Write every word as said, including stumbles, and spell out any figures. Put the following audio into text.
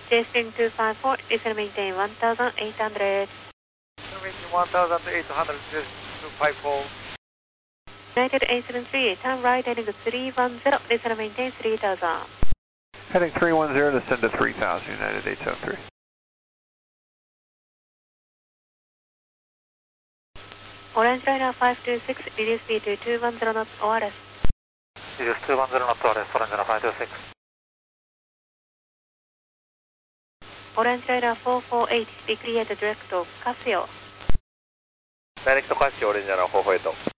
J-String two five four, descend maintain one thousand eight hundred. Maintain one thousand eight hundred, two five four. United eight seven three, turn right heading three one zero, descend maintain three thousand. Heading three one zero, descend to three thousand, United eight seven three. Orange Liner five two six, reduce speed to two one zero knots O R S. Reduce two one zero knots O R S, Orange Liner five two six. Orange Liner four four eight, be cleared direct to Casio. Direct to Casio, Orange Liner four four eight.